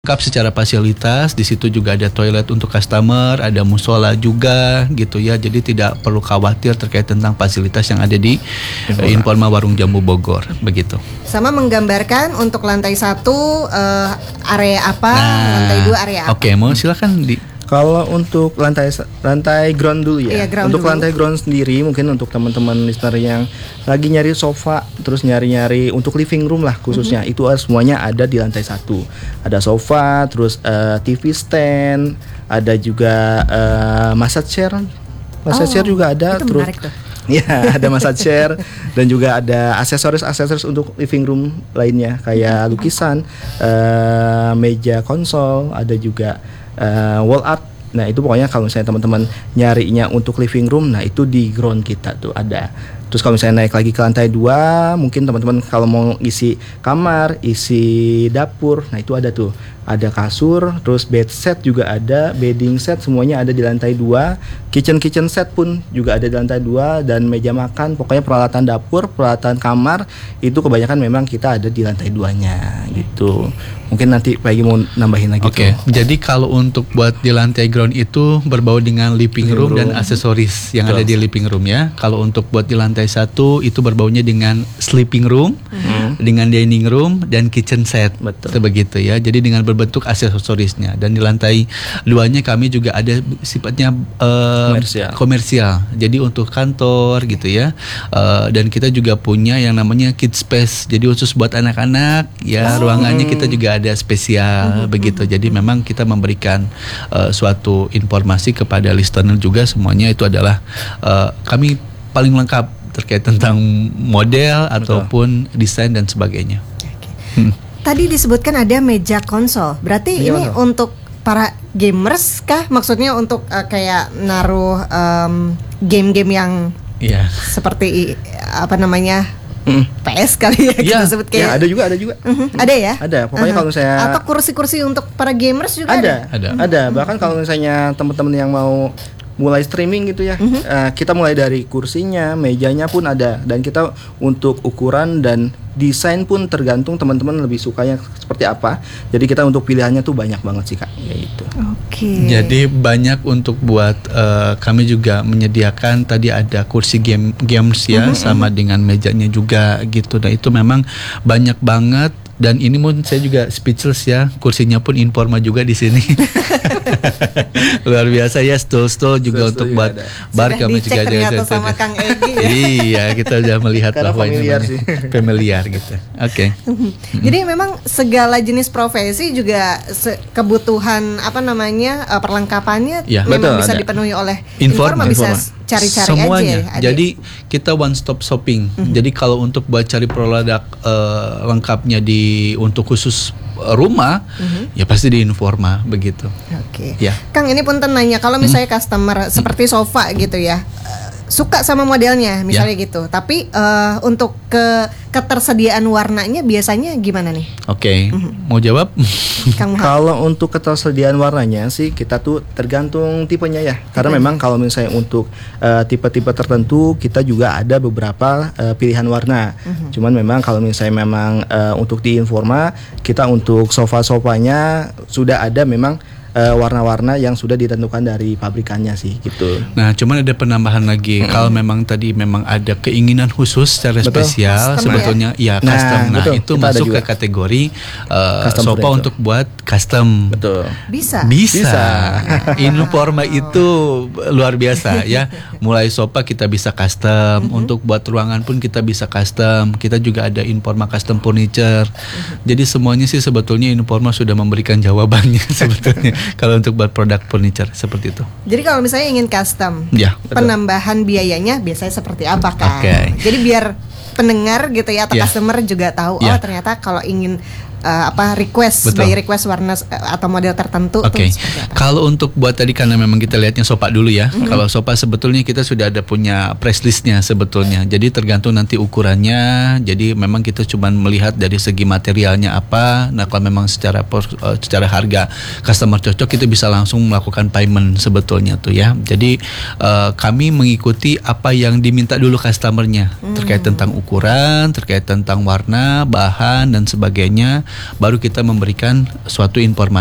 Lengkap secara fasilitas, di situ juga ada toilet untuk customer, ada musola juga gitu ya. Jadi tidak perlu khawatir terkait tentang fasilitas yang ada di Informa Warung Jambu Bogor, begitu. Sama menggambarkan untuk lantai 1 area apa, lantai 2 area apa. Oke, mau silakan di. Kalau untuk lantai ground dulu ya. Iya, untuk dulu. lantai ground sendiri mungkin untuk teman-teman listener yang lagi nyari sofa, terus nyari untuk living room lah khususnya, itu semuanya ada di lantai 1. Ada sofa, terus TV stand, ada juga massage chair. Massage chair juga ada, itu terus menarik tuh. ya ada massage chair dan juga ada aksesoris untuk living room lainnya kayak lukisan, meja konsol, ada juga wall art. Nah itu pokoknya kalau misalnya teman-teman nyarinya untuk living room, nah itu di ground kita tuh ada. Terus kalau misalnya naik lagi ke lantai 2, mungkin teman-teman kalau mau isi kamar, isi dapur, nah itu ada tuh. Ada kasur, terus bed set juga ada, bedding set semuanya ada di lantai 2. Kitchen set pun juga ada di lantai 2 dan meja makan, pokoknya peralatan dapur, peralatan kamar itu kebanyakan memang kita ada di lantai 2-nya gitu. Mungkin nanti Pagi mau nambahin lagi. Oke. Jadi kalau untuk buat di lantai ground itu berbau dengan living room dan aksesoris yang ada di living room ya. Kalau untuk buat di lantai 1 itu berbaunya dengan sleeping room, dengan dining room dan kitchen set. Betul. Begitu ya. Jadi dengan berbentuk aksesorisnya. Dan di lantai 2-nya kami juga ada sifatnya komersial. Jadi untuk kantor gitu ya. Dan kita juga punya yang namanya kids space. Jadi khusus buat anak-anak ya, ruangannya kita juga ada spesial begitu. Jadi memang kita memberikan suatu informasi kepada listener juga, semuanya itu adalah kami paling lengkap terkait tentang model ataupun desain dan sebagainya. Tadi disebutkan ada meja konsol. Berarti ini untuk para gamers kah? Maksudnya untuk kayak naruh game-game yang seperti apa namanya? PS kali ya kita sebut kayak. Ya, ada juga. Ada ya? Ada. Pokoknya kalau misalnya atau kursi-kursi untuk para gamers juga ada. Ada. Bahkan kalau misalnya teman-teman yang mau mulai streaming gitu ya, kita mulai dari kursinya, mejanya pun ada, dan kita untuk ukuran dan desain pun tergantung teman-teman lebih sukanya seperti apa. Jadi kita untuk pilihannya tuh banyak banget sih Kak, ya itu. Oke. Jadi banyak untuk buat kami juga menyediakan tadi ada kursi games ya, sama dengan mejanya juga gitu. Nah itu memang banyak banget. Dan ini pun saya juga speechless ya, kursinya pun Informa juga di sini. Luar biasa ya, stol juga untuk buat bar kami juga ada. Sama Kang Egy ya. Iya, kita sudah melihat bahwa ini familiar gitu. Oke. Jadi memang segala jenis profesi juga kebutuhan perlengkapannya memang bisa dipenuhi oleh Informa. Bisa cari-cari semuanya. aja. Jadi kita one stop shopping. Jadi kalau untuk buat cari produk lengkapnya untuk khusus rumah, ya pasti di Informa begitu. Oke. Ya. Kang, ini pun nanya, kalau misalnya customer seperti sofa gitu ya, suka sama modelnya misalnya gitu, tapi untuk ketersediaan warnanya biasanya gimana nih? Oke. Mau jawab? Kang Muhammad. Kalau untuk ketersediaan warnanya sih kita tuh tergantung tipenya ya. Karena memang kalau misalnya untuk tipe-tipe tertentu kita juga ada beberapa pilihan warna. Cuman memang kalau misalnya memang untuk di Informa kita untuk sofa-sofanya sudah ada memang warna-warna yang sudah ditentukan dari pabrikannya sih gitu. Nah, cuman ada penambahan lagi. Kalau memang tadi memang ada keinginan khusus secara spesial, custom sebetulnya custom. Nah, itu masuk ke kategori sofa untuk buat custom. Betul. Bisa. Informa itu luar biasa ya. Mulai sofa kita bisa custom, untuk buat ruangan pun kita bisa custom. Kita juga ada Informa custom furniture. Jadi semuanya sih sebetulnya Informa sudah memberikan jawabannya sebetulnya. Kalau untuk buat produk furniture seperti itu. Jadi kalau misalnya ingin custom, penambahan biayanya biasanya seperti apa kan? Jadi biar pendengar gitu ya atau customer juga tahu, ternyata kalau ingin request warna atau model tertentu. Kalau untuk buat tadi karena memang kita lihatnya sofa dulu ya. Kalau sofa sebetulnya kita sudah ada punya price listnya sebetulnya. Jadi tergantung nanti ukurannya. Jadi memang kita cuma melihat dari segi materialnya apa. Nah kalau memang secara harga customer cocok, kita bisa langsung melakukan payment sebetulnya tuh ya. Jadi kami mengikuti apa yang diminta dulu customernya terkait tentang ukuran, terkait tentang warna, bahan dan sebagainya. baru kita memberikan suatu informasi